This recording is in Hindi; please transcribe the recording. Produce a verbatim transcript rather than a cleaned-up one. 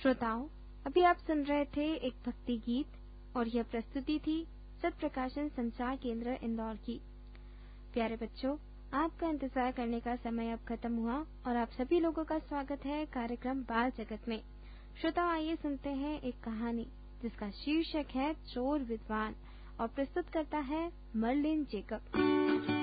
श्रोताओं, अभी आप सुन रहे थे एक भक्ति गीत और यह प्रस्तुति थी सत्य प्रकाशन संचार केंद्र इंदौर की। प्यारे बच्चों, आपका इंतजार करने का समय अब खत्म हुआ और आप सभी लोगों का स्वागत है कार्यक्रम बाल जगत में। श्रोताओं, आइए सुनते हैं एक कहानी जिसका शीर्षक है चोर विद्वान और प्रस्तुत करता है मर्लिन जेकब।